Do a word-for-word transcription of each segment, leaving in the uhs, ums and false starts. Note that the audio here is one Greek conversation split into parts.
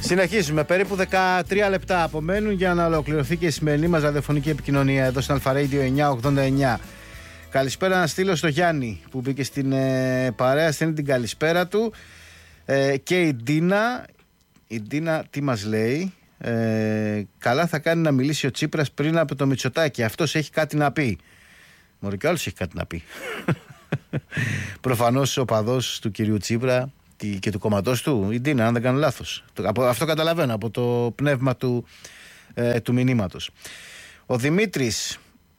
Συνεχίζουμε. Περίπου δεκατρία λεπτά απομένουν για να ολοκληρωθεί και η σημερινή μας ραδιοφωνική επικοινωνία εδώ στην Αλφα Radio εννιακόσια ογδόντα εννιά. Καλησπέρα να στείλω στο Γιάννη που μπήκε στην ε, παρέα, στέλνει την καλησπέρα του. Ε, και η Ντίνα, η Ντίνα τι μας λέει? Ε, καλά θα κάνει να μιλήσει ο Τσίπρας πριν από το Μητσοτάκη. Αυτός έχει κάτι να πει. Μωρέ, και άλλος έχει κάτι να πει. Προφανώς ο παδός του κυρίου Τσίπρα και του κόμματός του, η Ντίνα, αν δεν κάνω λάθος. Αυτό καταλαβαίνω από το πνεύμα του, ε, του μηνύματος. Ο Δημήτρης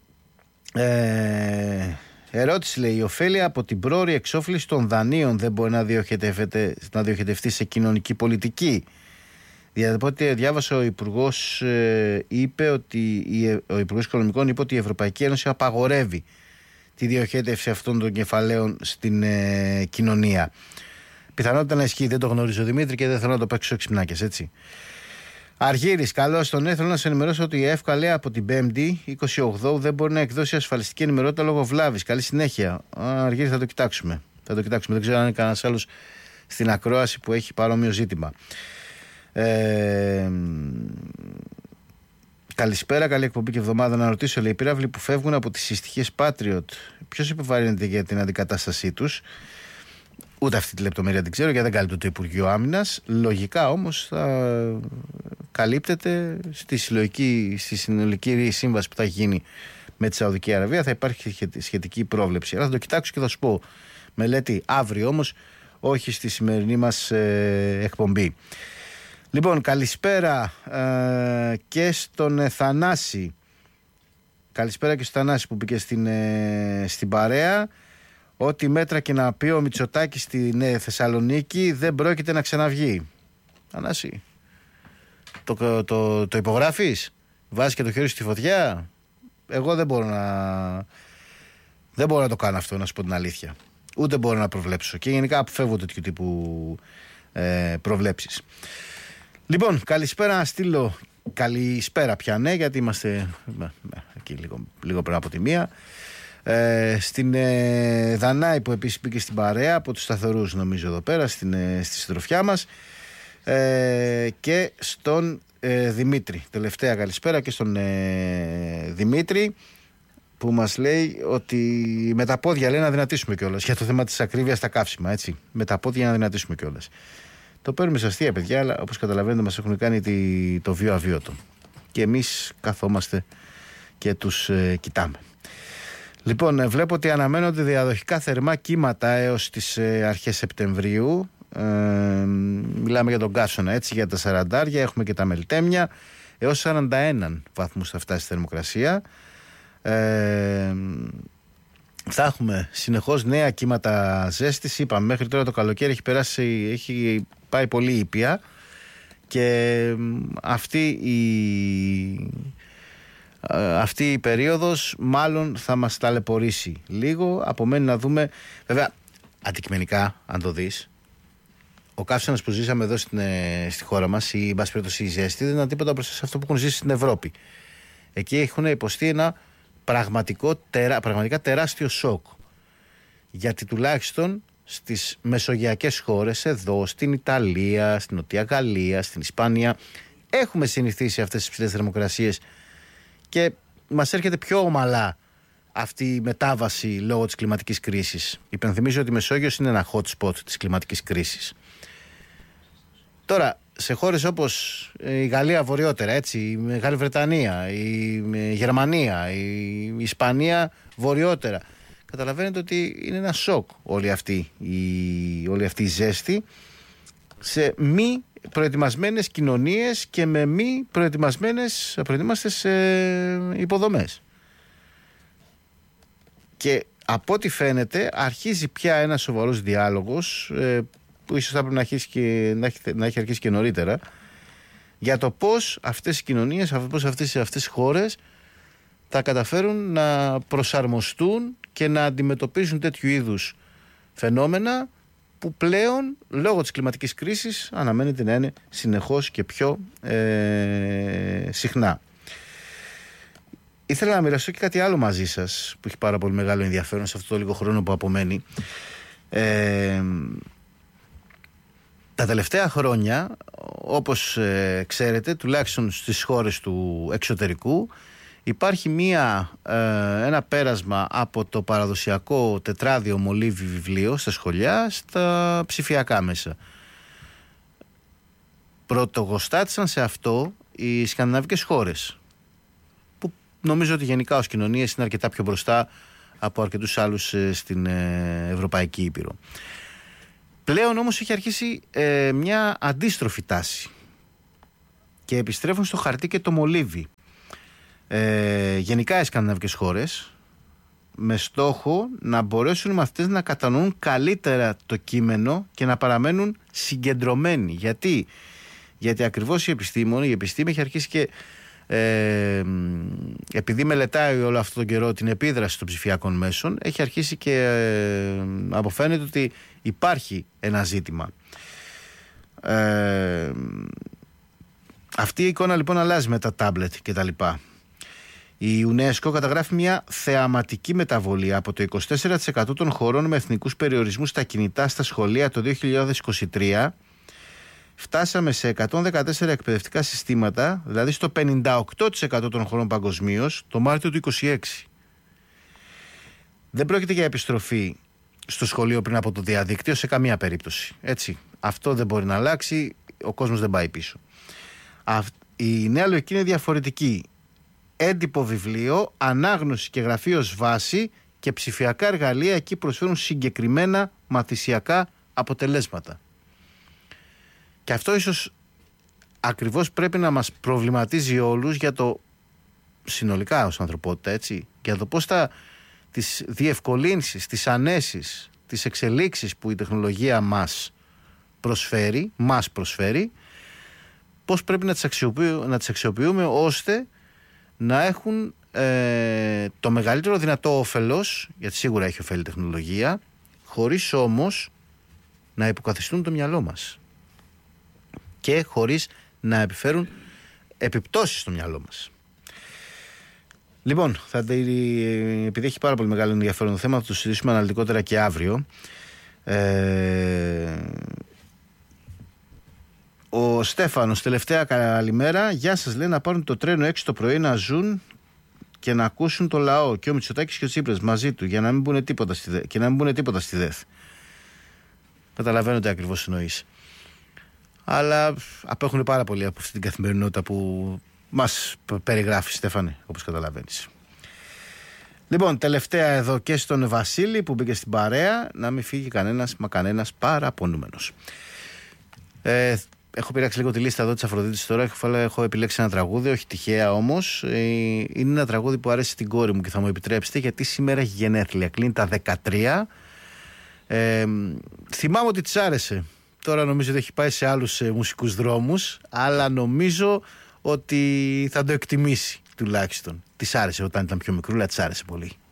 ε, ερώτηση λέει: η ωφέλεια από την πρόωρη εξόφληση των δανείων δεν μπορεί να διοχετευτεί σε κοινωνική πολιτική? Διότι διάβασα ο Υπουργός ε, είπε ότι ο Υπουργός Οικονομικών είπε ότι η Ευρωπαϊκή Ένωση απαγορεύει τη διοχέτευση αυτών των κεφαλαίων στην ε, κοινωνία. Πιθανότητα να ισχύει, δεν το γνωρίζω Δημήτρη και δεν θέλω να το παίξω ξυπνάκες, έτσι. Αργύρης, καλώς τον έθελα να σε ενημερώσω ότι η ΕΦΚΑ λέει από την Πέμπτη, είκοσι οκτώ, δεν μπορεί να εκδώσει ασφαλιστική ενημερότητα λόγω βλάβης. Καλή συνέχεια. Αργύρη, θα το κοιτάξουμε. Θα το κοιτάξουμε. Δεν ξέρω αν είναι κανένας άλλος στην ακρόαση που έχει παρόμοιο ζήτημα. Ε, καλησπέρα, καλή εκπομπή και εβδομάδα. Να ρωτήσω, λέει, οι πύραυλοι που φεύγουν από τις συστοιχίες Patriot, ποιος επιβαρύνεται για την αντικατάστασή τους? Ούτε αυτή τη λεπτομέρεια την ξέρω, γιατί δεν καλύπτει το Υπουργείο Άμυνας. Λογικά όμως θα καλύπτεται στη συλλογική, στη συνολική σύμβαση που θα γίνει με τη Σαουδική Αραβία. Θα υπάρχει σχετική πρόβλεψη. Αλλά θα το κοιτάξω και θα σου πω μελέτη αύριο, όμως όχι στη σημερινή μας ε, εκπομπή. Λοιπόν, καλησπέρα ε, και στον ε, Θανάση. Καλησπέρα και στον Θανάση που μπήκε στην, ε, στην παρέα. Ό,τι μέτρα και να πει ο Μητσοτάκης στην ε, Θεσσαλονίκη δεν πρόκειται να ξαναβγεί. Θανάση, το, το, το, το υπογράφεις? Βάζεις και το χέρι στη φωτιά? Εγώ δεν μπορώ να δεν μπορώ να το κάνω αυτό, να σου πω την αλήθεια. Ούτε μπορώ να προβλέψω. Και γενικά αποφεύγω τέτοιου τύπου ε, προβλέψεις. Λοιπόν, καλησπέρα να στείλω. Καλησπέρα πια, ναι, γιατί είμαστε εκεί λίγο, λίγο πριν από τη μία. Ε, στην ε, Δανάη που επίσης μπήκε στην παρέα, από τους σταθερούς νομίζω εδώ πέρα στην, ε, στη συντροφιά μας, ε, και στον ε, Δημήτρη. Τελευταία καλησπέρα και στον ε, Δημήτρη που μας λέει ότι με τα πόδια, λέει, να δυνατήσουμε κιόλας για το θέμα της ακρίβειας στα καύσιμα, έτσι. Με τα πόδια να δυνατήσουμε κιόλας. Το παίρνουμε σε αστεία, παιδιά, αλλά όπως καταλαβαίνετε μας έχουν κάνει τη, το βίο αβίωτο. Και εμείς καθόμαστε και τους ε, κοιτάμε. Λοιπόν, βλέπω ότι αναμένονται διαδοχικά θερμά κύματα έως τις ε, αρχές Σεπτεμβρίου. Ε, μιλάμε για τον Καύσωνα, έτσι, για τα σαραντάρια, έχουμε και τα Μελτέμια. Έως σαράντα ένα βαθμούς θα φτάσει η θερμοκρασία. Ε, θα έχουμε συνεχώς νέα κύματα ζέστης. Είπαμε, μέχρι τώρα το καλοκαίρι έχει περάσει, έχει πάει πολύ ήπια. Και αυτή η... αυτή η περίοδος μάλλον θα μας ταλαιπωρήσει λίγο. Απομένει να δούμε, βέβαια αντικειμενικά, αν το δεις, ο καύσωνας που ζήσαμε εδώ στην, στη χώρα μας, η μπας περιπτώσει η ζέστη, δεν ήταν τίποτα μπροστά σε αυτό που έχουν ζήσει στην Ευρώπη. Εκεί έχουν υποστεί ένα πραγματικό, τερά, πραγματικά τεράστιο σοκ. Γιατί τουλάχιστον στις μεσογειακές χώρες, εδώ στην Ιταλία, στην Νοτιά Γαλλία, στην Ισπανία, έχουμε συνηθίσει αυτές τις ψηλές θερμοκρασίες και μας έρχεται πιο ομαλά αυτή η μετάβαση λόγω της κλιματικής κρίσης. Υπενθυμίζω ότι η Μεσόγειος είναι ένα hot spot της κλιματικής κρίσης. Τώρα, σε χώρες όπως η Γαλλία βορειότερα, έτσι, η Μεγάλη Βρετανία, η Γερμανία, η Ισπανία βορειότερα, καταλαβαίνετε ότι είναι ένα σοκ όλη αυτή η, όλη αυτή η ζέστη σε μη προετοιμασμένες κοινωνίες και με μη προετοιμασμένες, προετοιμάστες ε, υποδομές. Και από ό,τι φαίνεται αρχίζει πια ένας σοβαρός διάλογος, ε, που ίσως θα πρέπει να, αρχίσει και, να, έχει, να έχει αρχίσει και νωρίτερα, για το πώς αυτές οι κοινωνίες, πώς αυτές, αυτές οι χώρες θα καταφέρουν να προσαρμοστούν και να αντιμετωπίσουν τέτοιου είδους φαινόμενα που πλέον λόγω της κλιματικής κρίσης αναμένεται να είναι συνεχώς και πιο ε, συχνά. Ήθελα να μοιραστώ και κάτι άλλο μαζί σας που έχει πάρα πολύ μεγάλο ενδιαφέρον σε αυτό το λίγο χρόνο που απομένει. Ε, τα τελευταία χρόνια όπως ε, ξέρετε, τουλάχιστον στις χώρες του εξωτερικού, υπάρχει μία, ε, ένα πέρασμα από το παραδοσιακό τετράδιο μολύβι βιβλίο στα σχολιά στα ψηφιακά μέσα. Πρωτογοστάτησαν σε αυτό οι σκανδιναβικές χώρες, που νομίζω ότι γενικά ως κοινωνίες είναι αρκετά πιο μπροστά από αρκετούς άλλους ε, στην ε, Ευρωπαϊκή Ήπειρο. Πλέον όμως έχει αρχίσει ε, μια αντίστροφη τάση και επιστρέφουν στο χαρτί και το μολύβι. Ε, γενικά οι σκανδιναβικές χώρες, με στόχο να μπορέσουν οι μαθητές να κατανοούν καλύτερα το κείμενο και να παραμένουν συγκεντρωμένοι. Γιατί, Γιατί ακριβώς η επιστήμη, η επιστήμη έχει αρχίσει και ε, επειδή μελετάει όλο αυτόν τον καιρό την επίδραση των ψηφιακών μέσων, έχει αρχίσει και ε, αποφαίνεται ότι υπάρχει ένα ζήτημα. Ε, αυτή η εικόνα λοιπόν αλλάζει με τα τάμπλετ και τα λοιπά. Η UNESCO καταγράφει μια θεαματική μεταβολή από το είκοσι τέσσερα τοις εκατό των χωρών με εθνικούς περιορισμούς στα κινητά στα σχολεία το δύο χιλιάδες είκοσι τρία. Φτάσαμε σε εκατόν δεκατέσσερα εκπαιδευτικά συστήματα, δηλαδή στο πενήντα οκτώ τοις εκατό των χωρών παγκοσμίως, το Μάρτιο του είκοσι έξι. Δεν πρόκειται για επιστροφή στο σχολείο πριν από το διαδίκτυο σε καμία περίπτωση. Έτσι. Αυτό δεν μπορεί να αλλάξει, ο κόσμος δεν πάει πίσω. Η νέα λογική είναι διαφορετική. Έντυπο βιβλίο, ανάγνωση και γραφή ως βάση και ψηφιακά εργαλεία εκεί προσφέρουν συγκεκριμένα μαθησιακά αποτελέσματα. Και αυτό ίσως ακριβώς πρέπει να μας προβληματίζει όλους για το συνολικά ως ανθρωπότητα, έτσι, για το πώς θα τις διευκολύνσεις, τις ανέσεις, τις εξελίξεις που η τεχνολογία μας προσφέρει, μας προσφέρει, πώς πρέπει να τις αξιοποιούμε, να τις αξιοποιούμε ώστε να έχουν ε, το μεγαλύτερο δυνατό όφελος, γιατί σίγουρα έχει ωφέλη τεχνολογία, χωρίς όμως να υποκαθιστούν το μυαλό μας και χωρίς να επιφέρουν επιπτώσεις στο μυαλό μας. Λοιπόν, θα, επειδή έχει πάρα πολύ μεγάλο ενδιαφέρον το θέμα, θα το συζητήσουμε αναλυτικότερα και αύριο. Ε, ο Στέφανος, τελευταία καλημέρα. Γεια σας, λέει, να πάρουν το τρένο έξι το πρωί να ζουν και να ακούσουν το λαό. Και ο Μητσοτάκης και ο Τσίπρας μαζί του, για να μην μπουν τίποτα στη ΔΕΘ. Και να μην μπουν τίποτα στη ΔΕΘ. Καταλαβαίνω τι ακριβώς εννοείς. Αλλά απέχουν πάρα πολύ από αυτή την καθημερινότητα που μας περιγράφει, Στέφανε, όπως καταλαβαίνεις. Λοιπόν, τελευταία εδώ και στον Βασίλη που μπήκε στην παρέα, να μην φύγει κανένας, μα κανένας παραπονούμενος. Ε, έχω πειράξει λίγο τη λίστα εδώ της Αφροδίτης τώρα, έχω, έχω επιλέξει ένα τραγούδι, όχι τυχαία όμως. Ε, είναι ένα τραγούδι που αρέσει στην κόρη μου και θα μου επιτρέψετε, γιατί σήμερα έχει γενέθλια, κλείνει τα δεκατρία. Ε, θυμάμαι ότι της άρεσε. Τώρα νομίζω ότι έχει πάει σε άλλους ε, μουσικούς δρόμους, αλλά νομίζω ότι θα το εκτιμήσει τουλάχιστον. Της άρεσε όταν ήταν πιο μικρούλα, της άρεσε πολύ.